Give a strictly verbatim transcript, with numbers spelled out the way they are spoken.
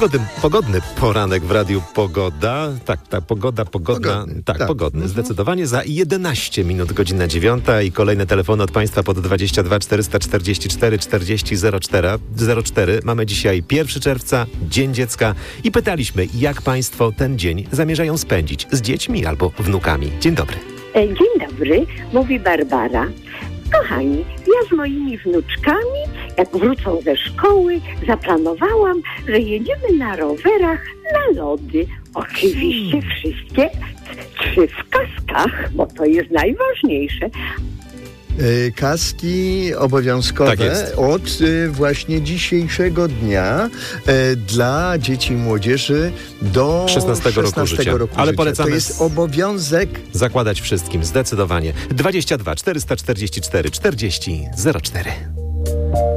Pogodny, pogodny poranek w Radiu Pogoda. Tak, ta pogoda, pogodna. Pogodny, tak, tak. pogodny. Mhm. Zdecydowanie za jedenaście minut, godzina dziewiąta i kolejne telefony od Państwa pod dwadzieścia dwa czterysta czterdzieści cztery czterdzieści zero cztery. zero cztery. Mamy dzisiaj pierwszego czerwca, Dzień Dziecka i pytaliśmy, jak Państwo ten dzień zamierzają spędzić z dziećmi albo wnukami. Dzień dobry. Dzień dobry, mówi Barbara. Kochani, ja z moimi wnuczkami, jak wrócą ze szkoły, zaplanowałam, że jedziemy na rowerach na lody. Oczywiście wszystkie trzy w kaskach, bo to jest najważniejsze. E, Kaski obowiązkowe Tak jest. od e, właśnie dzisiejszego dnia e, dla dzieci i młodzieży do szesnastego roku życia. roku Ale życia. polecamy To jest obowiązek. zakładać wszystkim, zdecydowanie. dwadzieścia dwa czterysta czterdzieści cztery czterdzieści zero cztery.